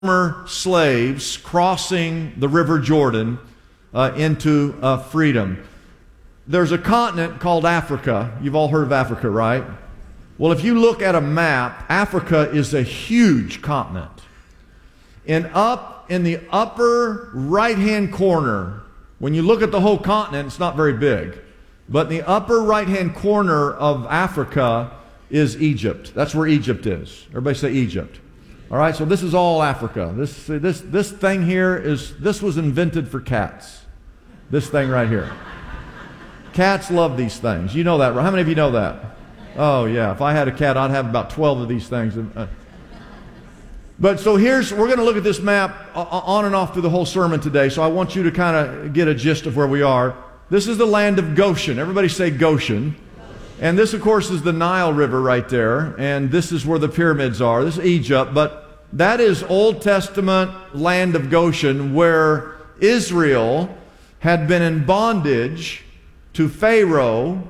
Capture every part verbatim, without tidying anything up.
former slaves crossing the River Jordan uh, into uh, freedom. There's a continent called Africa. You've all heard of Africa, right? Well, if you look at a map, Africa is a huge continent. And up in the upper right-hand corner, when you look at the whole continent, it's not very big. But in the upper right-hand corner of Africa is Egypt. That's where Egypt is. Everybody say Egypt. All right, so this is all Africa. This, this, this thing here is, this was invented for cats. This thing right here. Cats love these things. You know that, right? How many of you know that? Oh, yeah. If I had a cat, I'd have about twelve of these things. But so here's, we're going to look at this map on and off through the whole sermon today, so I want you to kind of get a gist of where we are. This is the land of Goshen. Everybody say Goshen. And this, of course, is the Nile River right there, and this is where the pyramids are. This is Egypt, but that is Old Testament land of Goshen, where Israel had been in bondage to Pharaoh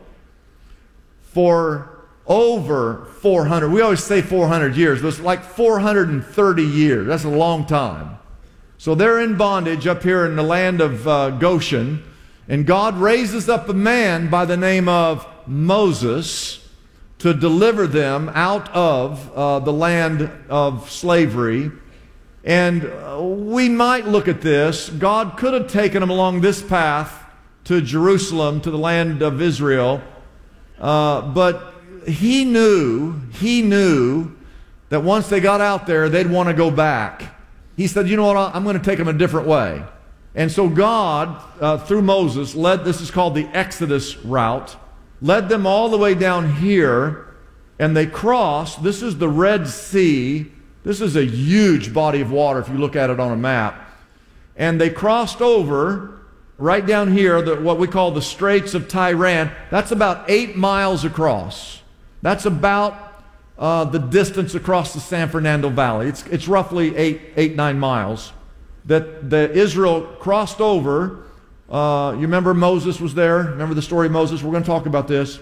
for over four hundred. We always say four hundred years, but it's like four hundred thirty years. That's a long time. So they're in bondage up here in the land of uh, Goshen, and God raises up a man by the name of Moses to deliver them out of uh, the land of slavery. And uh, we might look at this. God could have taken them along this path to Jerusalem, to the land of Israel, uh, but he knew, he knew that once they got out there, they'd want to go back. He said, you know what, I'm going to take them a different way. And so God, uh, through Moses, led, this is called the Exodus route, led them all the way down here, and they crossed. This is the Red Sea. This is a huge body of water if you look at it on a map. And they crossed over right down here, the, what we call the Straits of Tyran. That's about eight miles across. That's about uh, the distance across the San Fernando Valley. It's, it's roughly eight, eight, nine miles that, that Israel crossed over. Uh, you remember Moses was there? Remember the story of Moses? We're going to talk about this.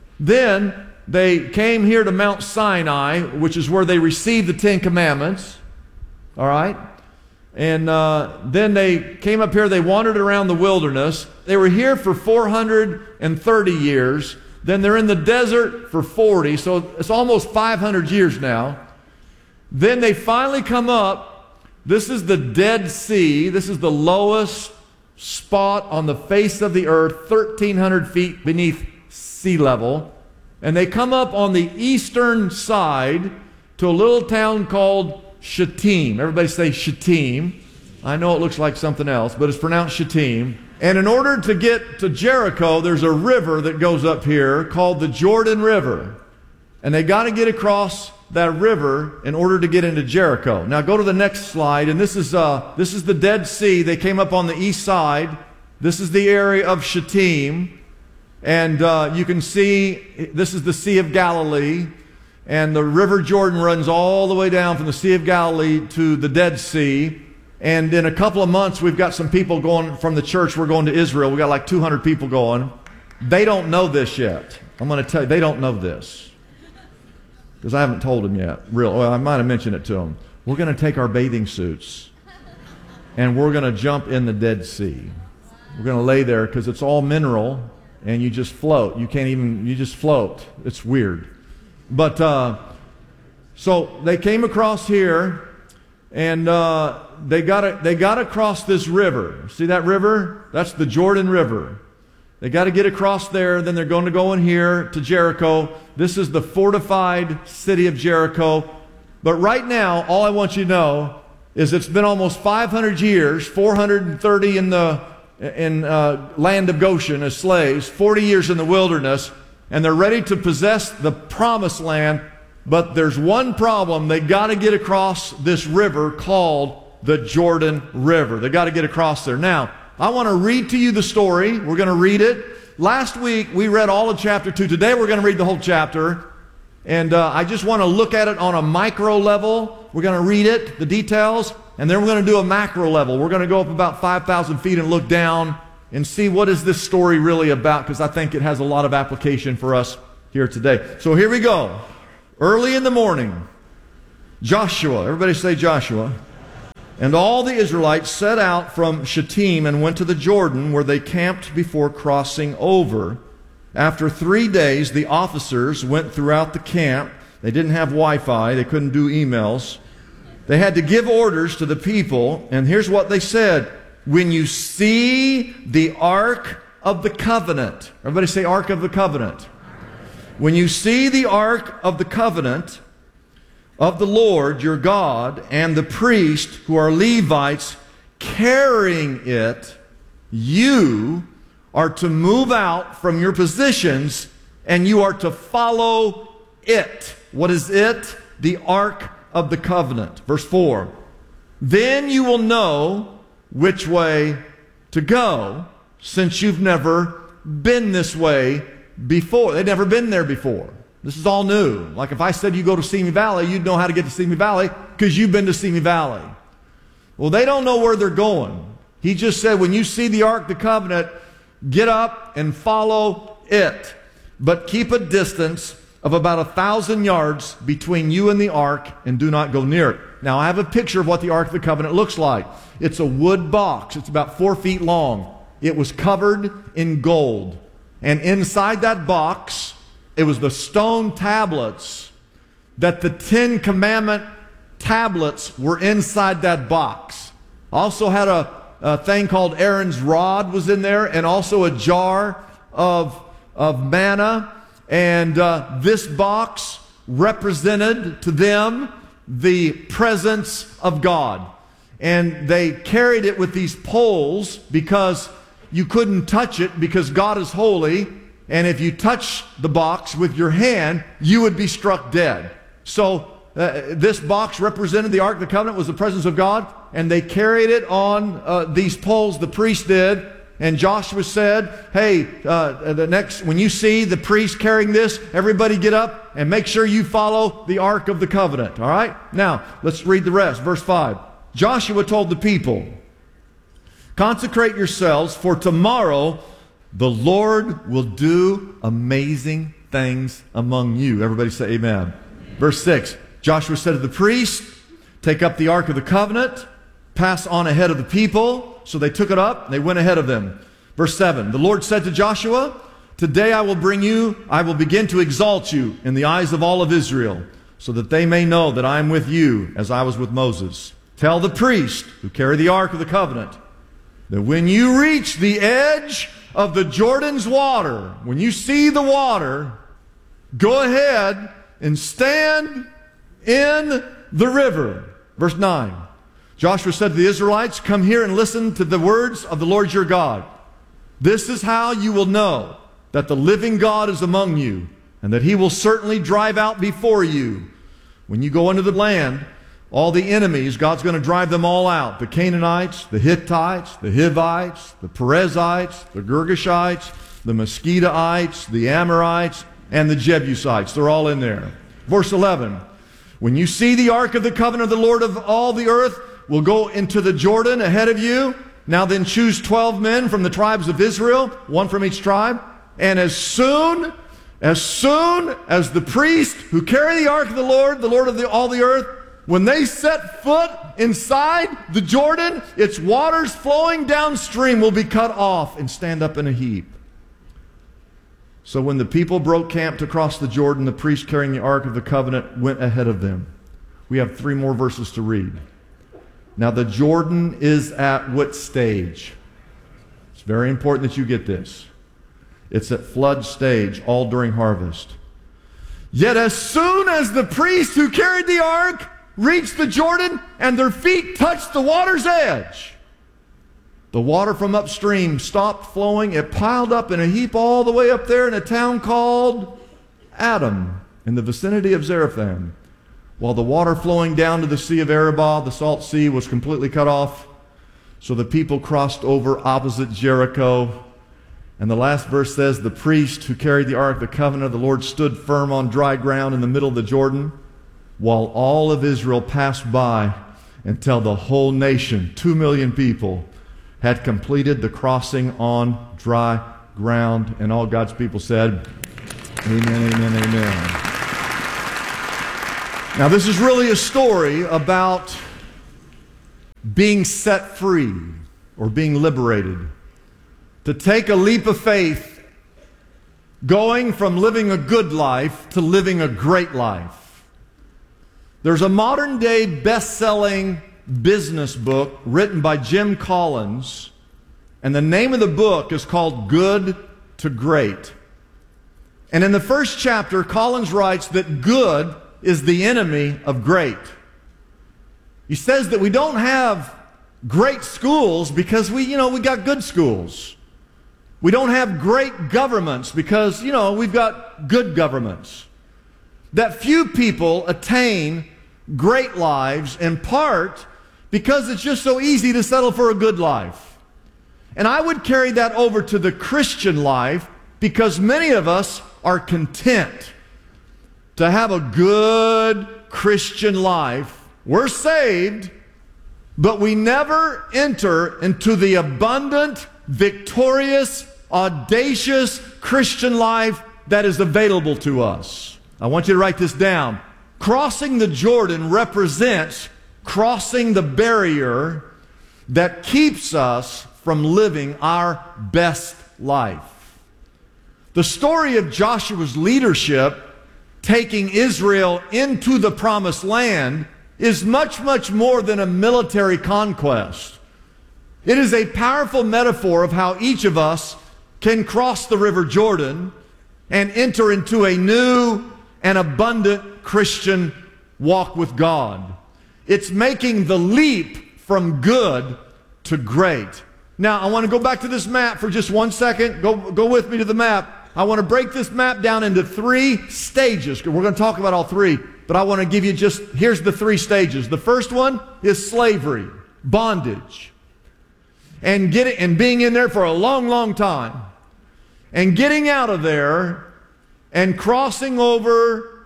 Then they came here to Mount Sinai, which is where they received the Ten Commandments. All right? And uh, then they came up here. They wandered around the wilderness. They were here for four hundred thirty years. Then they're in the desert for forty. So it's almost five hundred years now. Then they finally come up. This is the Dead Sea. This is the lowest spot on the face of the earth, thirteen hundred feet beneath sea level. And they come up on the eastern side to a little town called Shittim. Everybody say Shittim. I know it looks like something else, but it's pronounced Shittim. And in order to get to Jericho, there's a river that goes up here called the Jordan River. And they got to get across that river in order to get into Jericho. Now go to the next slide, and this is uh, this is the Dead Sea. They came up on the east side. This is the area of Shittim, and uh, you can see this is the Sea of Galilee, and the River Jordan runs all the way down from the Sea of Galilee to the Dead Sea. And in a couple of months, we've got some people going from the church. We're going to Israel. We got like two hundred people going. They don't know this yet. I'm going to tell you, they don't know this. Because I haven't told them yet. Real, well, I might have mentioned it to them. We're going to take our bathing suits and we're going to jump in the Dead Sea. We're going to lay there because it's all mineral and you just float. You can't even, you just float. It's weird. But, uh, so they came across here and uh, they got they got across this river. See that river? That's the Jordan River. They got to get across there, then they're going to go in here to Jericho. This is the fortified city of Jericho. But right now, all I want you to know is it's been almost five hundred years, four hundred thirty in the in uh, land of Goshen as slaves, forty years in the wilderness, and they're ready to possess the promised land. But there's one problem. They got to get across this river called the Jordan River. They got to get across there. Now, I want to read to you the story. We're going to read it. Last week, we read all of chapter two. Today, we're going to read the whole chapter. And uh, I just want to look at it on a micro level. We're going to read it, the details, and then we're going to do a macro level. We're going to go up about five thousand feet and look down and see what is this story really about, because I think it has a lot of application for us here today. So here we go. Early in the morning, Joshua, everybody say Joshua. And all the Israelites set out from Shittim and went to the Jordan, where they camped before crossing over. After three days, the officers went throughout the camp. They didn't have Wi-Fi. They couldn't do emails. They had to give orders to the people. And here's what they said. When you see the Ark of the Covenant. Everybody say Ark of the Covenant. When you see the Ark of the Covenant of the Lord your God and the priests who are Levites carrying it, you are to move out from your positions and you are to follow it. What is it? The Ark of the Covenant. Verse four. Then you will know which way to go, since you've never been this way before. They'd never been there before. This is all new. Like if I said you go to Simi Valley, you'd know how to get to Simi Valley because you've been to Simi Valley. Well, they don't know where they're going. He just said, when you see the Ark of the Covenant, get up and follow it. But keep a distance of about a thousand yards between you and the Ark, and do not go near it. Now, I have a picture of what the Ark of the Covenant looks like. It's a wood box. It's about four feet long. It was covered in gold. And inside that box, it was the stone tablets that the Ten Commandment tablets were inside that box. Also had a, a thing called Aaron's rod was in there, and also a jar of, of manna. And uh, this box represented to them the presence of God. And they carried it with these poles because you couldn't touch it because God is holy. And if you touch the box with your hand, you would be struck dead. So uh, this box represented the Ark of the Covenant, was the presence of God. And they carried it on uh, these poles, the priest did. And Joshua said, hey, uh, the next, when you see the priest carrying this, everybody get up and make sure you follow the Ark of the Covenant. All right? Now, let's read the rest. Verse five. Joshua told the people, consecrate yourselves, for tomorrow the Lord will do amazing things among you. Everybody say amen. Amen. Verse six. Joshua said to the priest, take up the Ark of the Covenant, pass on ahead of the people. So they took it up, and they went ahead of them. Verse seven, the Lord said to Joshua, today I will bring you, I will begin to exalt you in the eyes of all of Israel, so that they may know that I am with you as I was with Moses. Tell the priest who carry the Ark of the Covenant that when you reach the edge of the Jordan's water, when you see the water, go ahead and stand in the river. Verse nine. Joshua said to the Israelites, come here and listen to the words of the Lord your God. This is how you will know that the living God is among you, and that he will certainly drive out before you. When you go into the land, all the enemies, God's going to drive them all out. The Canaanites, the Hittites, the Hivites, the Perizzites, the Girgashites, the Mosquitoites, the Amorites, and the Jebusites. They're all in there. Verse eleven. When you see the Ark of the Covenant of the Lord of all the earth will go into the Jordan ahead of you. Now then choose twelve men from the tribes of Israel, one from each tribe. And as soon, as soon as the priests who carry the Ark of the Lord, the Lord of the, all the earth, when they set foot inside the Jordan, its waters flowing downstream will be cut off and stand up in a heap. So when the people broke camp to cross the Jordan, the priest carrying the Ark of the Covenant went ahead of them. We have three more verses to read. Now the Jordan is at what stage? It's very important that you get this. It's at flood stage, all during harvest. Yet as soon as the priests who carried the ark reached the Jordan and their feet touched the water's edge, the water from upstream stopped flowing. It piled up in a heap all the way up there in a town called Adam in the vicinity of Zarephath. While the water flowing down to the Sea of Arabah, the Salt Sea, was completely cut off. So the people crossed over opposite Jericho. And the last verse says, the priest who carried the Ark of the Covenant of the Lord stood firm on dry ground in the middle of the Jordan, while all of Israel passed by until the whole nation, two million people, had completed the crossing on dry ground. And all God's people said, amen, amen, amen. Now this is really a story about being set free or being liberated. To take a leap of faith, going from living a good life to living a great life. There's a modern day best-selling business book written by Jim Collins, and the name of the book is called Good to Great. And in the first chapter, Collins writes that good is the enemy of great. He says that we don't have great schools because we, you know, we got good schools. We don't have great governments because, you know, we've got good governments. That few people attain great lives in part because it's just so easy to settle for a good life. And I would carry that over to the Christian life because many of us are content to have a good Christian life. We're saved, but we never enter into the abundant, victorious, audacious Christian life that is available to us. I want you to write this down. Crossing the Jordan represents crossing the barrier that keeps us from living our best life. The story of Joshua's leadership taking Israel into the promised land is much, much more than a military conquest. It is a powerful metaphor of how each of us can cross the River Jordan and enter into a new and abundant Christian walk with God. It's making the leap from good to great. Now, I want to go back to this map for just one second. Go, go with me to the map. I want to break this map down into three stages. We're going to talk about all three, but I want to give you just, here's the three stages. The first one is slavery, bondage, and get it, and being in there for a long, long time, and getting out of there and crossing over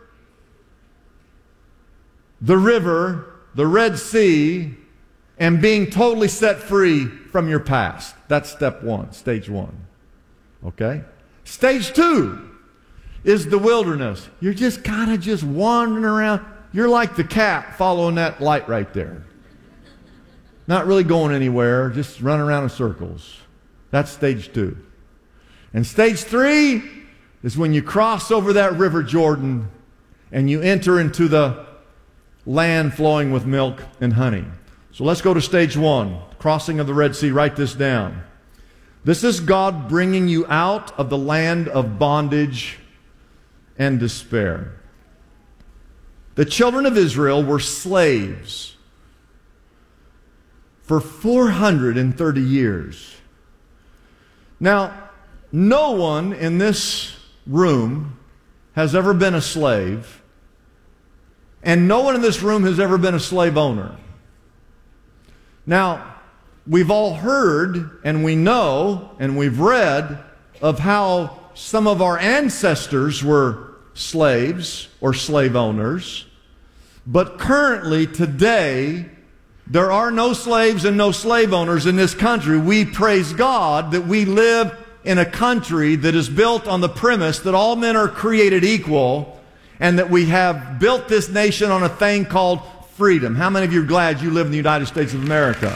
the river, the Red Sea, and being totally set free from your past. That's step one, stage one. Okay? Stage two is the wilderness. You're just kind of just wandering around. You're like the cat following that light right there. Not really going anywhere, just running around in circles. That's stage two. And stage three is when you cross over that River Jordan and you enter into the land flowing with milk and honey. So let's go to stage one, crossing of the Red Sea. Write this down. This is God bringing you out of the land of bondage and despair. The children of Israel were slaves for four hundred thirty years. Now, no one in this room has ever been a slave, and no one in this room has ever been a slave owner. Now, we've all heard and we know and we've read of how some of our ancestors were slaves or slave owners. But currently, today, there are no slaves and no slave owners in this country. We praise God that we live in a country that is built on the premise that all men are created equal and that we have built this nation on a thing called freedom. How many of you are glad you live in the United States of America?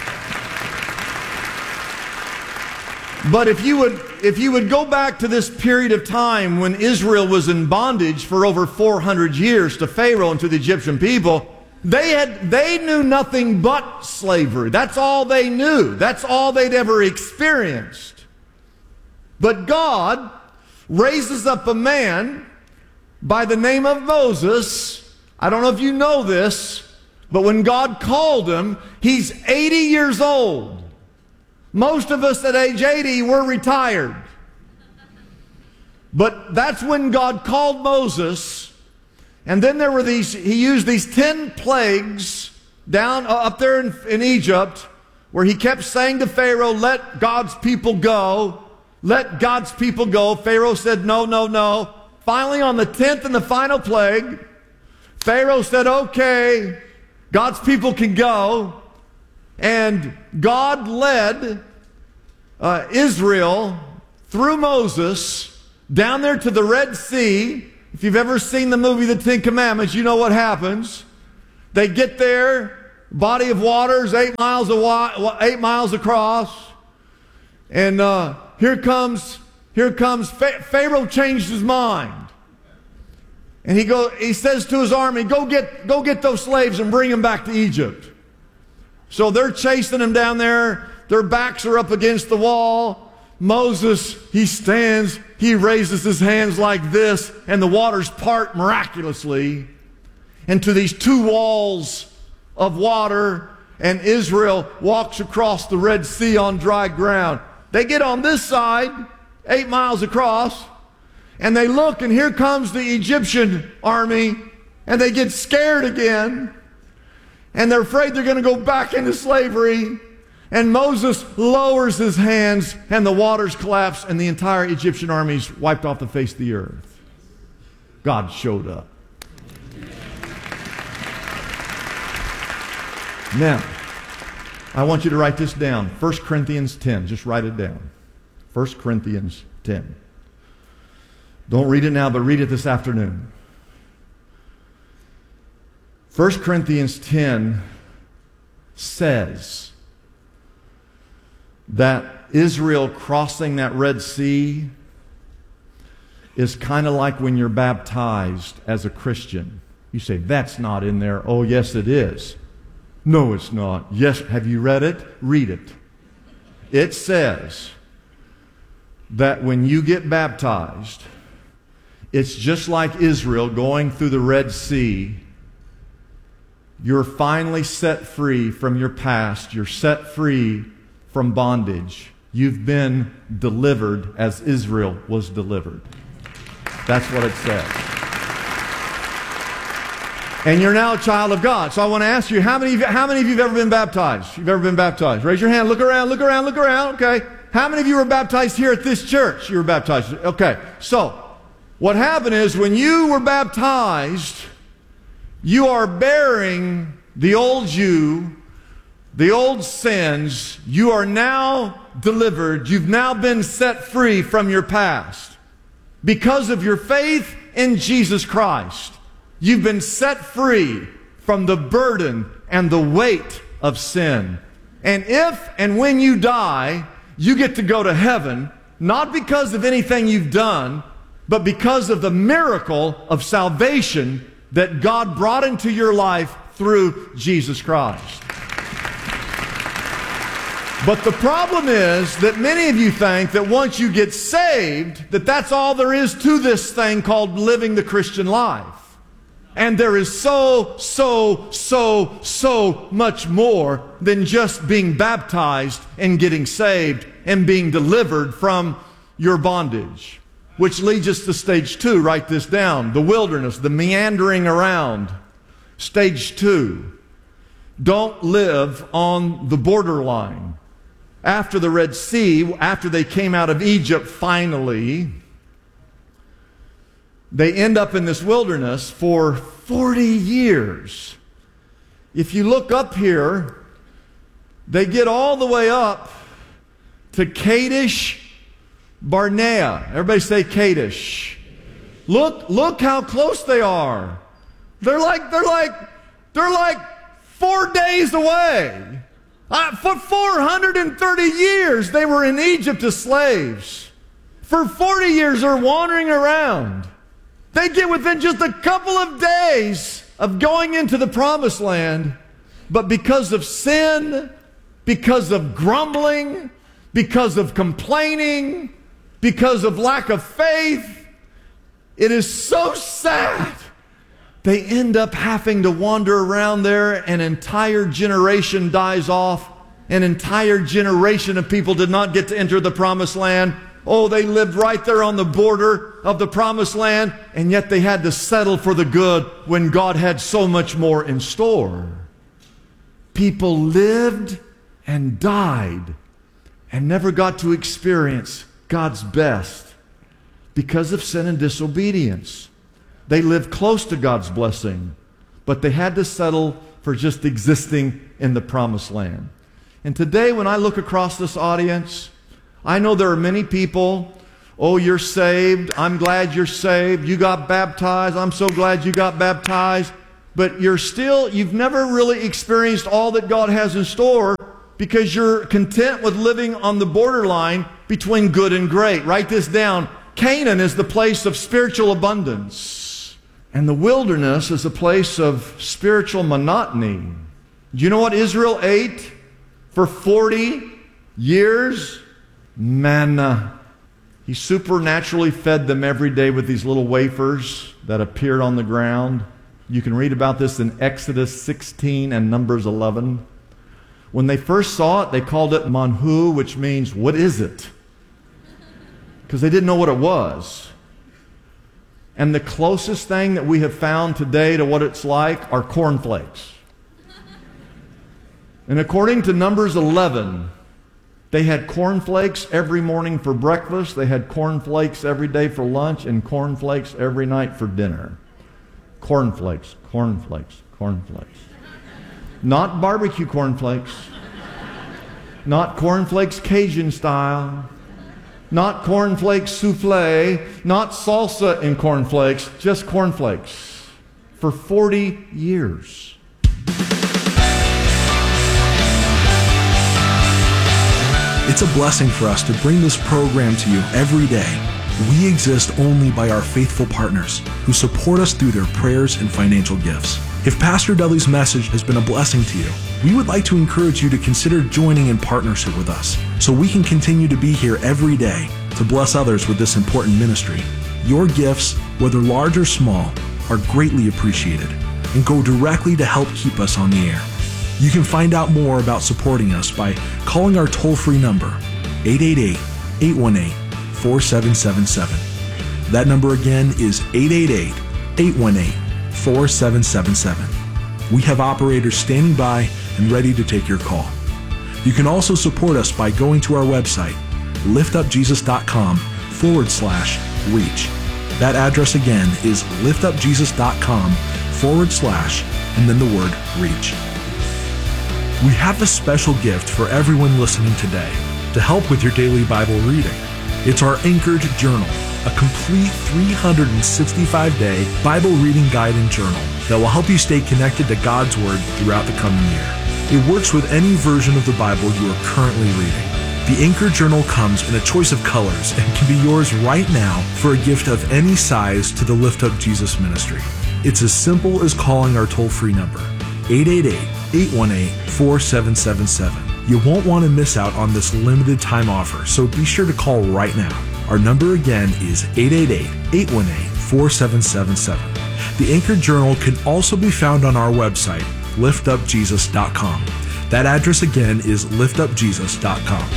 But if you would, if you would go back to this period of time when Israel was in bondage for over four hundred years to Pharaoh and to the Egyptian people, they had, they knew nothing but slavery. That's all they knew. That's all they'd ever experienced. But God raises up a man by the name of Moses. I don't know if you know this, but when God called him, he's eighty years old. Most of us at age eighty were retired. But that's when God called Moses. And then there were these, he used these ten plagues down uh, up there in, in Egypt, where he kept saying to Pharaoh, let God's people go. Let God's people go. Pharaoh said, no, no, no. Finally, on the tenth and the final plague, Pharaoh said, okay, God's people can go. And God led uh, Israel through Moses down there to the Red Sea. If you've ever seen the movie The Ten Commandments, you know what happens. They get there, body of waters, eight miles, a, eight miles across. And uh, here comes, here comes, Pharaoh changed his mind. And he go, he says to his army, go get, go get those slaves and bring them back to Egypt. So they're chasing them down there. Their backs are up against the wall. Moses, he stands, he raises his hands like this, and the waters part miraculously into these two walls of water, and Israel walks across the Red Sea on dry ground. They get on this side, eight miles across, and they look, and here comes the Egyptian army, and they get scared again, and they're afraid they're going to go back into slavery. And Moses lowers his hands, and the waters collapse, and the entire Egyptian army is wiped off the face of the earth. God showed up. Now, I want you to write this down. First Corinthians ten. Just write it down. First Corinthians ten. Don't read it now, but read it this afternoon. First Corinthians ten says that Israel crossing that Red Sea is kind of like when you're baptized as a Christian. You say, that's not in there. Oh, yes, it is. No, it's not. Yes, have you read it? Read it. It says that when you get baptized, it's just like Israel going through the Red Sea. You're finally set free from your past. You're set free from bondage. You've been delivered as Israel was delivered. That's what it says. And you're now a child of God. So I want to ask you, how many of you, how many of you have ever been baptized? You've ever been baptized? Raise your hand. Look around, look around, look around. Okay. How many of you were baptized here at this church? You were baptized. Okay. So what happened is when you were baptized, you are bearing the old you, the old sins. You are now delivered. You've now been set free from your past. Because of your faith in Jesus Christ, you've been set free from the burden and the weight of sin. And if and when you die, you get to go to heaven, not because of anything you've done, but because of the miracle of salvation that God brought into your life through Jesus Christ. But the problem is that many of you think that once you get saved, that that's all there is to this thing called living the Christian life. And there is so, so, so, so much more than just being baptized and getting saved and being delivered from your bondage. Which leads us to stage two. Write this down. The wilderness, the meandering around. Stage two. Don't live on the borderline. After the Red Sea, after they came out of Egypt finally, they end up in this wilderness for forty years. If you look up here, they get all the way up to Kadesh Barnea. Everybody say Kadesh. Look, look how close they are. They're like, they're like, they're like four days away. Uh, for four hundred thirty years, they were in Egypt as slaves. For forty years, they're wandering around. They get within just a couple of days of going into the promised land, but because of sin, because of grumbling, because of complaining, because of lack of faith, it is so sad. They end up having to wander around there. An entire generation dies off. An entire generation of people did not get to enter the promised land. Oh, they lived right there on the border of the promised land, and yet they had to settle for the good when God had so much more in store. People lived and died and never got to experience God's best because of sin and disobedience. They lived close to God's blessing, but they had to settle for just existing in the promised land. And today, when I look across this audience, I know there are many people, oh, you're saved. I'm glad you're saved. You got baptized. I'm so glad you got baptized. but you're still, you've never really experienced all that God has in store because you're content with living on the borderline between good and great. Write this down. Canaan is the place of spiritual abundance, and the wilderness is a place of spiritual monotony. Do you know what Israel ate for forty years? Manna. He supernaturally fed them every day with these little wafers that appeared on the ground. You can read about this in Exodus sixteen and Numbers eleven. When they first saw it, they called it manhu, which means, what is it? Because they didn't know what it was. And the closest thing that we have found today to what it's like are cornflakes. And according to Numbers eleven, they had cornflakes every morning for breakfast, they had cornflakes every day for lunch, and cornflakes every night for dinner. Cornflakes, cornflakes, cornflakes. Not barbecue cornflakes. Not cornflakes Cajun style. Not cornflakes souffle. Not salsa in cornflakes. Just cornflakes. For forty years. It's a blessing for us to bring this program to you every day. We exist only by our faithful partners who support us through their prayers and financial gifts. If Pastor Dudley's message has been a blessing to you, we would like to encourage you to consider joining in partnership with us so we can continue to be here every day to bless others with this important ministry. Your gifts, whether large or small, are greatly appreciated and go directly to help keep us on the air. You can find out more about supporting us by calling our toll-free number, eight eight eight, eight one eight, four seven seven seven. That number again is eight eight eight, eight one eight, four seven seven seven. We have operators standing by and ready to take your call. You can also support us by going to our website, liftupjesus.com forward slash reach. That address again is liftupjesus.com forward slash and then the word reach. We have a special gift for everyone listening today to help with your daily Bible reading. It's our Anchored Journal, a complete three hundred sixty-five day Bible reading guide and journal that will help you stay connected to God's Word throughout the coming year. It works with any version of the Bible you are currently reading. The Anchored Journal comes in a choice of colors and can be yours right now for a gift of any size to the Lift Up Jesus ministry. It's as simple as calling our toll-free number, eight eight eight, eight one eight, four seven seven seven. You won't want to miss out on this limited time offer, so be sure to call right now. Our number again is eight eight eight, eight one eight, four seven seven seven. The Anchored Journal can also be found on our website, lift up jesus dot com. That address again is lift up jesus dot com.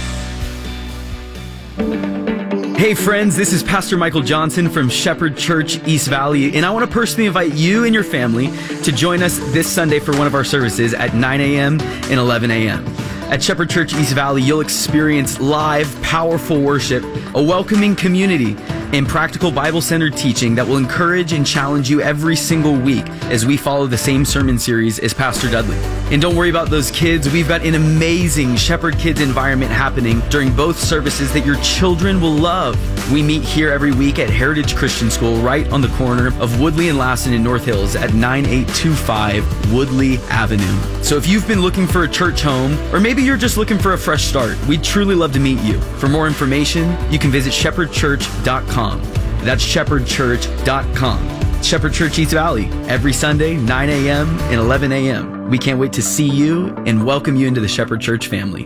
Hey friends, this is Pastor Michael Johnson from Shepherd Church East Valley, and I want to personally invite you and your family to join us this Sunday for one of our services at nine a.m. and eleven a.m. At Shepherd Church East Valley, you'll experience live, powerful worship, a welcoming community, and practical Bible-centered teaching that will encourage and challenge you every single week as we follow the same sermon series as Pastor Dudley. And don't worry about those kids. We've got an amazing Shepherd Kids environment happening during both services that your children will love. We meet here every week at Heritage Christian School right on the corner of Woodley and Lassen in North Hills at nine eight two five Woodley Avenue. So if you've been looking for a church home, or maybe you're just looking for a fresh start, we'd truly love to meet you. For more information, you can visit shepherd church dot com. That's shepherd church dot com. Shepherd Church East Valley, every Sunday, nine a.m. and eleven a.m. We can't wait to see you and welcome you into the Shepherd Church family.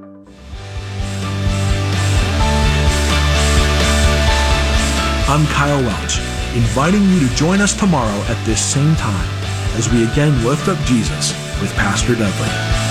I'm Kyle Welch, inviting you to join us tomorrow at this same time as we again lift up Jesus with Pastor Dudley.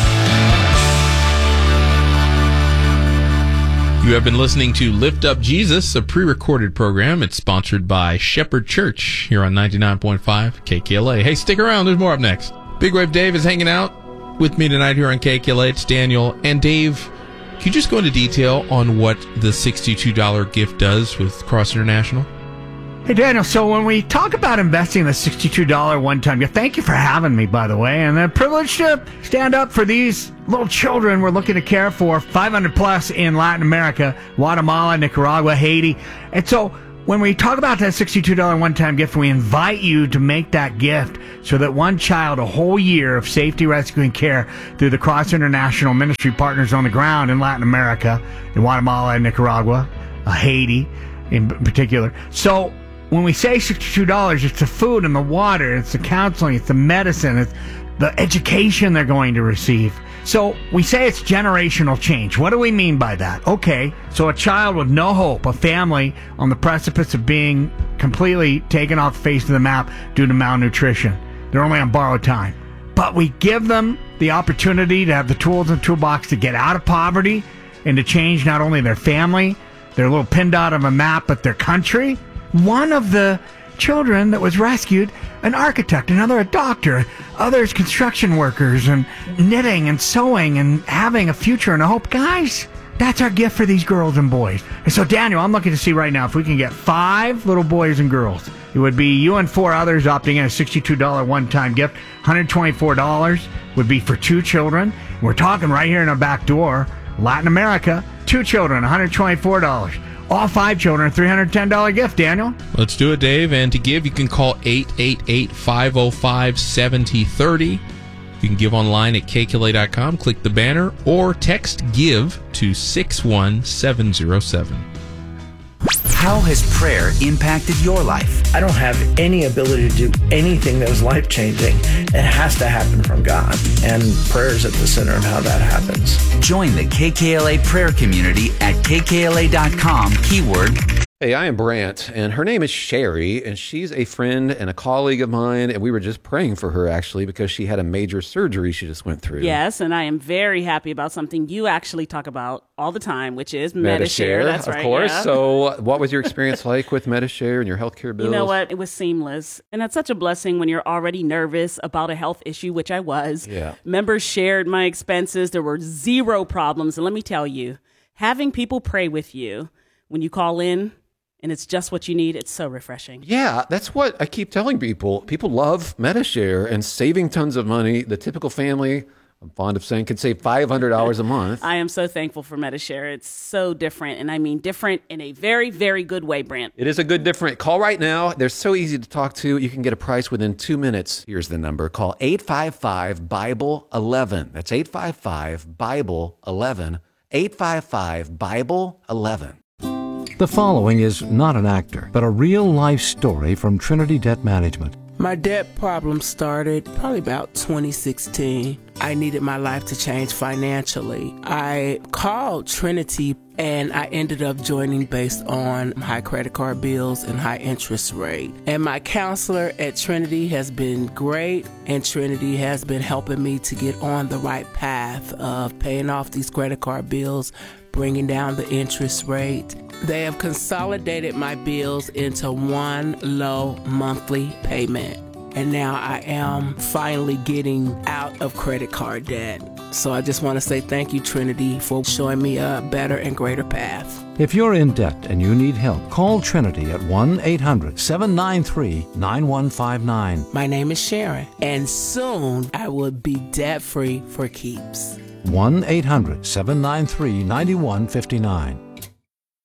You have been listening to Lift Up Jesus, a pre-recorded program. It's sponsored by Shepherd Church here on ninety-nine point five K K L A. Hey, stick around. There's more up next. Big Wave Dave is hanging out with me tonight here on K K L A. It's Daniel. And Dave, can you just go into detail on what the sixty-two dollars gift does with Cross International? Hey, Daniel, so when we talk about investing the sixty-two dollars one-time gift, thank you for having me, by the way, and a privilege to stand up for these little children we're looking to care for, five hundred plus in Latin America, Guatemala, Nicaragua, Haiti. And so when we talk about that sixty-two dollars one-time gift, we invite you to make that gift so that one child, a whole year of safety, rescue, and care through the Cross International Ministry partners on the ground in Latin America, in Guatemala and Nicaragua, uh, Haiti in particular. So when we say sixty-two dollars, it's the food and the water, it's the counseling, it's the medicine, it's the education they're going to receive. So we say it's generational change. What do we mean by that? Okay, so a child with no hope, a family on the precipice of being completely taken off the face of the map due to malnutrition. They're only on borrowed time. But we give them the opportunity to have the tools in the toolbox to get out of poverty and to change not only their family, their little pin dot of a map, but their country. One of the children that was rescued, an architect, another a doctor, others construction workers, and knitting and sewing and having a future and a hope. Guys, that's our gift for these girls and boys. And so, Daniel, I'm looking to see right now if we can get five little boys and girls. It would be you and four others opting in a sixty-two dollars one-time gift. one hundred twenty-four dollars would be for two children. We're talking right here in our back door, Latin America, two children, one hundred twenty-four dollars. All five children, a three hundred ten dollars gift, Daniel. Let's do it, Dave. And to give, you can call eight eight eight, five oh five, seven oh three oh. You can give online at K K L A dot com, click the banner, or text GIVE to six one seven oh seven. How has prayer impacted your life? I don't have any ability to do anything that was life-changing. It has to happen from God, and prayer is at the center of how that happens. Join the K K L A prayer community at K K L A dot com, keyword. Hey, I am Brant, and her name is Sherry, and she's a friend and a colleague of mine, and we were just praying for her, actually, because she had a major surgery she just went through. Yes, and I am very happy about something you actually talk about all the time, which is Medi-Share. Medi-Share, That's of right, course. yeah. So what was your experience like with Medi-Share and your healthcare bills? You know what? It was seamless, and that's such a blessing when you're already nervous about a health issue, which I was. Yeah. Members shared my expenses. There were zero problems, and let me tell you, having people pray with you when you call in, and it's just what you need, it's so refreshing. Yeah, that's what I keep telling people. People love Medi-Share and saving tons of money. The typical family, I'm fond of saying, could save five hundred dollars a month. I am so thankful for Medi-Share. It's so different, and I mean different in a very, very good way, Brant. It is a good different. Call right now. They're so easy to talk to. You can get a price within two minutes. Here's the number. Call eight five five, Bible eleven. That's eight five five, Bible eleven. eight five five, Bible eleven. The following is not an actor, but a real-life story from Trinity Debt Management. My debt problem started probably about twenty sixteen. I needed my life to change financially. I called Trinity and I ended up joining based on high credit card bills and high interest rate. And my counselor at Trinity has been great, and Trinity has been helping me to get on the right path of paying off these credit card bills, bringing down the interest rate. They have consolidated my bills into one low monthly payment. And now I am finally getting out of credit card debt. So I just want to say thank you, Trinity, for showing me a better and greater path. If you're in debt and you need help, call Trinity at one eight hundred, seven nine three, nine one five nine. My name is Sharon, and soon I will be debt-free for keeps. one eight hundred, seven nine three, nine one five nine.